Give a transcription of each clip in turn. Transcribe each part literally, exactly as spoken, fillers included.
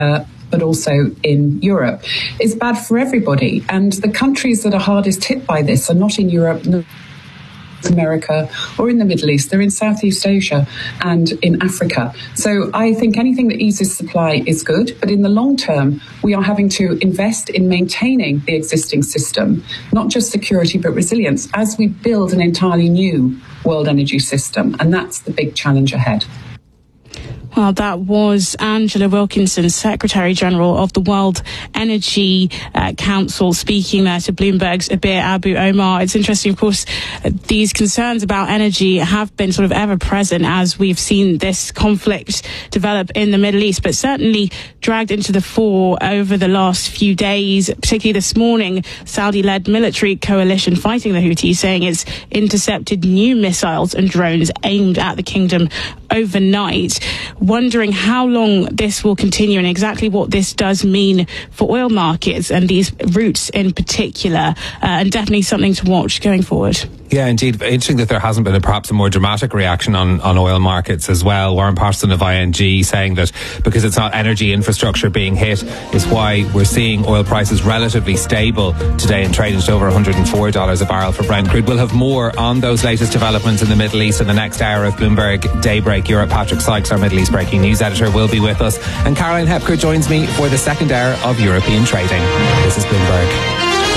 Uh, but also in Europe, is bad for everybody. And the countries that are hardest hit by this are not in Europe, North America, or in the Middle East. They're in Southeast Asia and in Africa. So I think anything that eases supply is good, but in the long term, we are having to invest in maintaining the existing system, not just security, but resilience, as we build an entirely new world energy system. And that's the big challenge ahead. Well, that was Angela Wilkinson, Secretary General of the World Energy uh, Council, speaking there to Bloomberg's Abir Abu Omar. It's interesting, of course, uh, these concerns about energy have been sort of ever present as we've seen this conflict develop in the Middle East, but certainly dragged into the fore over the last few days, particularly this morning. Saudi-led military coalition fighting the Houthis saying it's intercepted new missiles and drones aimed at the kingdom overnight. Wondering how long this will continue and exactly what this does mean for oil markets and these routes in particular, uh, and definitely something to watch going forward. Yeah, indeed. Interesting that there hasn't been a, perhaps a more dramatic reaction on, on oil markets as well. Warren Parston of I N G saying that because it's not energy infrastructure being hit is why we're seeing oil prices relatively stable today and trading at over one hundred four dollars a barrel for Brent crude. We'll have more on those latest developments in the Middle East in the next hour of Bloomberg Daybreak Europe. Patrick Sykes, our Middle East breaking news editor, will be with us. And Caroline Hepker joins me for the second hour of European trading. This is Bloomberg.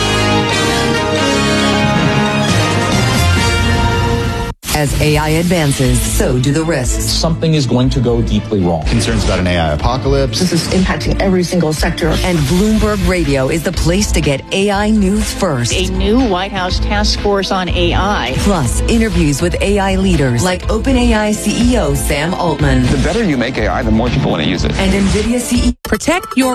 As A I advances, so do the risks. Something is going to go deeply wrong. Concerns about an A I apocalypse. This is impacting every single sector. And Bloomberg Radio is the place to get A I news first. A new White House task force on A I. Plus, interviews with A I leaders like OpenAI C E O Sam Altman. The better you make A I, the more people want to use it. And NVIDIA C E O. Protect your